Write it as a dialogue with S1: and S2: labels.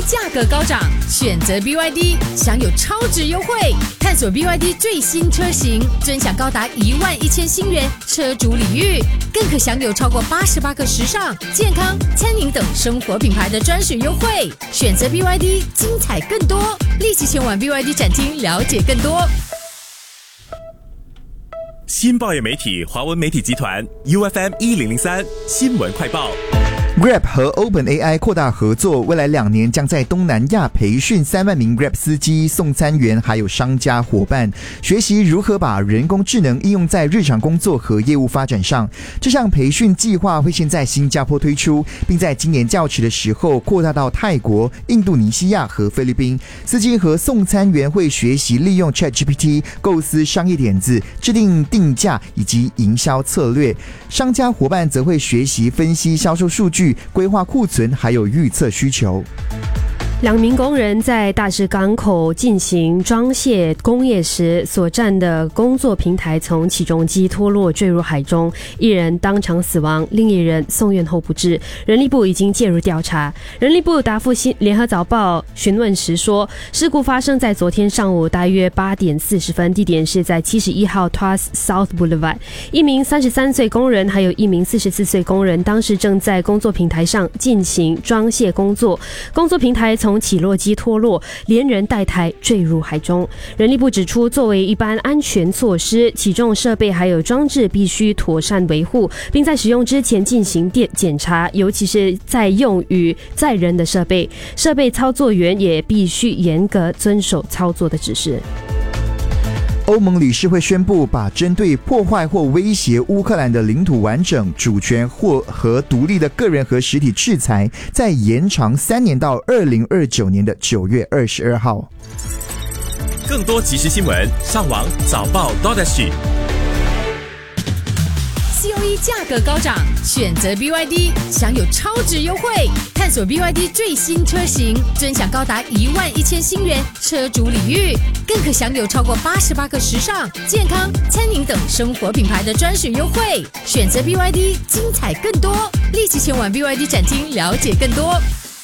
S1: 价格高涨，选择 BYD 享有超值优惠。探索 BYD 最新车型，尊享高达11000新元车主礼遇，更可享有超过88个时尚、健康、餐饮等生活品牌的专属优惠。选择 BYD， 精彩更多，立即前往 BYD 展厅了解更多。
S2: 新报业媒体华文媒体集团 UFM1003 新闻快报。
S3: Grab 和 OpenAI 扩大合作，未来2年将在东南亚培训3万名 Grab 司机、送餐员还有商家伙伴，学习如何把人工智能应用在日常工作和业务发展上。这项培训计划会先在新加坡推出，并在今年较迟的时候扩大到泰国、印度尼西亚和菲律宾。司机和送餐员会学习利用 ChatGPT 构思商业点子、制定定价以及营销策略。商家伙伴则会学习分析销售数据、规划库存还有预测需求。
S4: 2名工人在大石港口进行装卸工业时所站的工作平台从起重机脱落坠入海中，一人当场死亡，另一人送院后不治。人力部已经介入调查。人力部答复联合早报询问时说，事故发生在昨天上午大约8点40分，地点是在71号 Tuas South Boulevard。一名33岁工人还有一名44岁工人当时正在工作平台上进行装卸工作，工作平台从起落机脱落，连人带台坠入海中。人力部指出，作为一般安全措施，起重设备还有装置必须妥善维护，并在使用之前进行检查，尤其是在用于载人的设备，设备操作员也必须严格遵守操作的指示。
S3: 欧盟理事会宣布，把针对破坏或威胁乌克兰的领土完整、主权或和独立的个人和实体制裁，再延长3年到2029年的9月22号。
S2: 更多即时新闻，上网早报
S1: COE 价格高涨，选择 BYD 享有超值优惠。探索 BYD 最新车型，尊享高达11000新元车主礼遇，更可享有超过88个时尚、健康、餐饮等生活品牌的专属优惠。选择 BYD， 精彩更多，立即前往 BYD 展厅了解更多。